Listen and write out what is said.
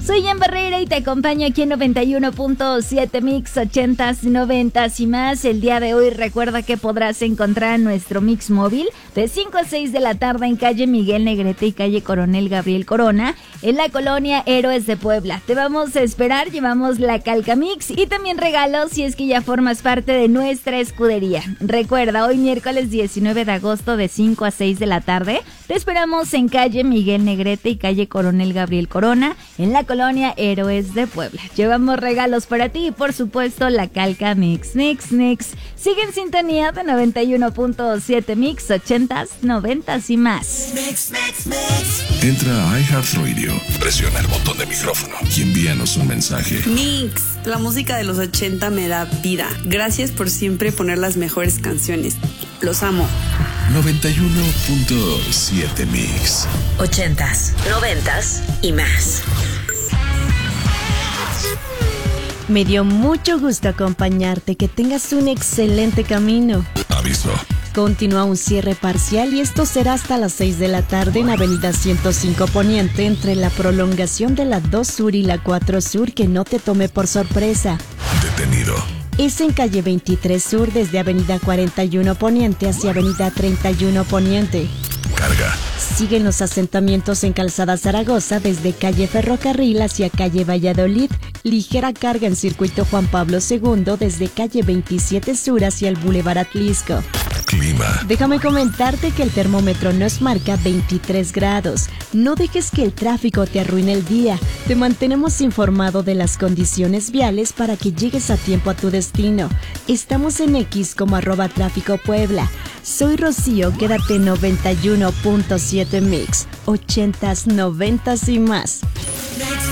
Soy Jan Barrera y te acompaño aquí en 91.7 Mix 80s, 90s y más. El día de hoy recuerda que podrás encontrar nuestro Mix móvil de 5 a 6 de la tarde en calle Miguel Negrete y calle Coronel Gabriel Corona, en la colonia Héroes de Puebla. Te vamos a esperar, llevamos la Calca Mix y también regalos si es que ya formas parte de nuestra escudería. Recuerda, hoy miércoles 19 de agosto de 5 a 6 de la tarde, te esperamos en calle Miguel Negrete y calle Coronel Gabriel Corona, en la colonia Héroes de Puebla. Llevamos regalos para ti y por supuesto la Calca Mix. Sigue en sintonía de 91.7 Mix 80s, 90s y más. Entra a iHeartRadio, presiona el botón de micrófono y envíanos un mensaje. Mix, la música de los 80 me da vida. Gracias por siempre poner las mejores canciones. Los amo. 91.7 Mix 80s, 90s y más. Me dio mucho gusto acompañarte, que tengas un excelente camino. Aviso. Continúa un cierre parcial y esto será hasta las 6 de la tarde en Avenida 105 Poniente, entre la prolongación de la 2 Sur y la 4 Sur, que no te tome por sorpresa. Detenido. Es en calle 23 Sur, desde Avenida 41 Poniente hacia Avenida 31 Poniente. Carga. Siguen los asentamientos en Calzada Zaragoza, desde calle Ferrocarril hacia calle Valladolid. Ligera carga en circuito Juan Pablo II, desde calle 27 Sur hacia el Boulevard Atlisco. Clima. Déjame comentarte que el termómetro nos marca 23 grados. No dejes que el tráfico te arruine el día. Te mantenemos informado de las condiciones viales para que llegues a tiempo a tu destino. Estamos en X como @Tráfico Puebla. Soy Rocío, quédate en 91.7 Mix, 80s, 90s y más.